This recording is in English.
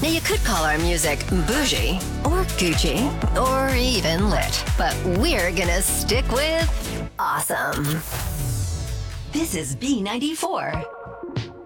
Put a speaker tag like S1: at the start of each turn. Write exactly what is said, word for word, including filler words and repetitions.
S1: Now, you could call our music bougie, or Gucci, or even lit, but we're gonna stick with awesome. This is B ninety-four.